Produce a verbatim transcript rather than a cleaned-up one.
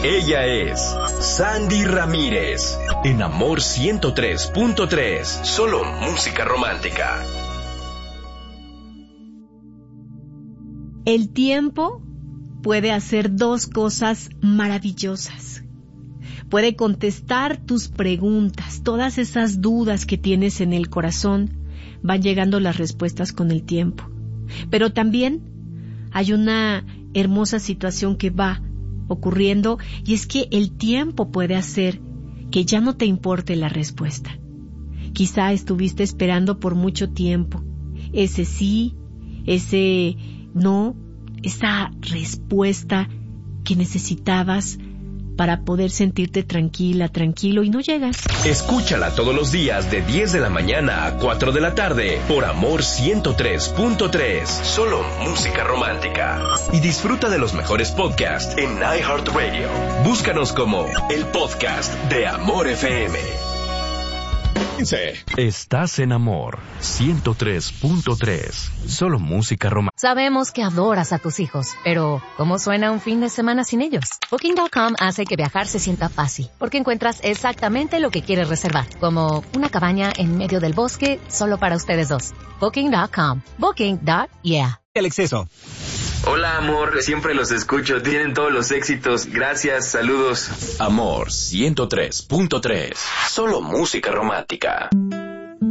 Ella es Sandy Ramírez, en Amor ciento tres punto tres, solo música romántica. El tiempo puede hacer dos cosas maravillosas. Puede contestar tus preguntas, todas esas dudas que tienes en el corazón, van llegando las respuestas con el tiempo. Pero también hay una hermosa situación que va ocurriendo, y es que el tiempo puede hacer que ya no te importe la respuesta. Quizá estuviste esperando por mucho tiempo ese sí, ese no, esa respuesta que necesitabas para poder sentirte tranquila, tranquilo, y no llegas. Escúchala todos los días de diez de la mañana a cuatro de la tarde por Amor ciento tres punto tres, solo música romántica. Y disfruta de los mejores podcasts en iHeartRadio. Búscanos como el podcast de Amor F M. Estás en Amor ciento tres punto tres, solo música romántica. Sabemos que adoras a tus hijos, pero ¿cómo suena un fin de semana sin ellos? Booking punto com hace que viajar se sienta fácil, porque encuentras exactamente lo que quieres reservar, como una cabaña en medio del bosque solo para ustedes dos. Booking punto com. Booking. Yeah. El exceso. Hola, amor, siempre los escucho, tienen todos los éxitos, gracias, saludos. Amor ciento tres punto tres, solo música romántica.